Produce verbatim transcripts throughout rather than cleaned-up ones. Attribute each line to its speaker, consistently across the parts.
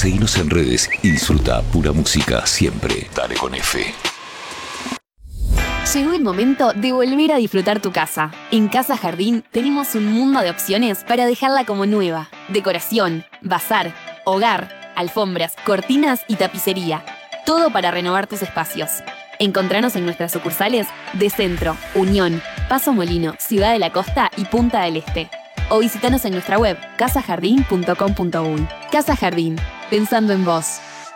Speaker 1: Seguinos en redes y disfruta pura música siempre. Dale con F.
Speaker 2: Llegó el momento de volver a disfrutar tu casa. En Casa Jardín tenemos un mundo de opciones para dejarla como nueva. Decoración, bazar, hogar, alfombras, cortinas y tapicería. Todo para renovar tus espacios. Encontranos en nuestras sucursales de Centro, Unión, Paso Molino, Ciudad de la Costa y Punta del Este. O visitanos en nuestra web casa jardín punto com punto uy. Casa Jardín, pensando en vos.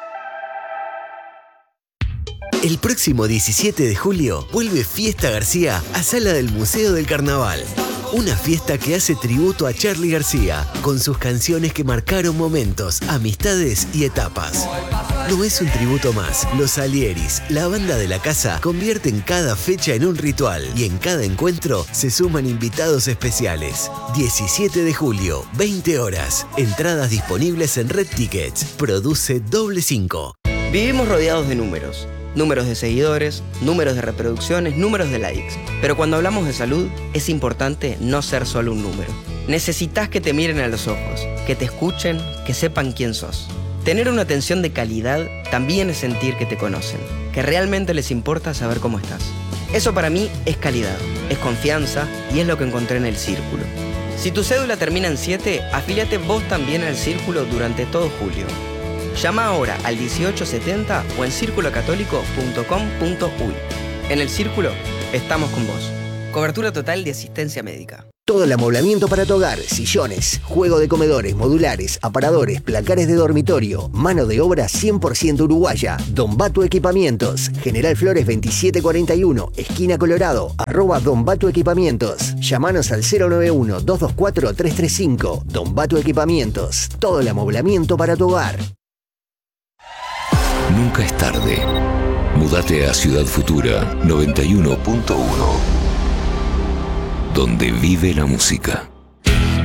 Speaker 3: El próximo diecisiete de julio vuelve Fiesta García a Sala del Museo del Carnaval. Una fiesta que hace tributo a Charly García, con sus canciones que marcaron momentos, amistades y etapas. No es un tributo más. Los Salieris, la banda de la casa, convierten cada fecha en un ritual y en cada encuentro se suman invitados especiales. diecisiete de julio, veinte horas. Entradas disponibles en Red Tickets. Produce Doble cinco.
Speaker 4: Vivimos rodeados de números. Números de seguidores, números de reproducciones, números de likes. Pero cuando hablamos de salud, es importante no ser solo un número. Necesitas que te miren a los ojos, que te escuchen, que sepan quién sos. Tener una atención de calidad también es sentir que te conocen, que realmente les importa saber cómo estás. Eso para mí es calidad, es confianza y es lo que encontré en el Círculo. Si tu cédula termina en siete, afíliate vos también al Círculo durante todo julio. Llama ahora al dieciocho setenta o en círculo católico punto com punto uy. En el Círculo estamos con vos. Cobertura total de asistencia médica.
Speaker 3: Todo el amoblamiento para tu hogar, sillones, juego de comedores, modulares, aparadores, placares de dormitorio, mano de obra cien por ciento uruguaya. Don Bato Equipamientos, General Flores veintisiete cuarenta y uno, esquina Colorado, arroba Don Bato Equipamientos. Llámanos al cero nueve uno, dos dos cuatro, tres tres cinco. Don Bato Equipamientos, todo el amoblamiento para tu hogar.
Speaker 1: Nunca es tarde. Múdate a Ciudad Futura noventa y uno punto uno, donde vive la música.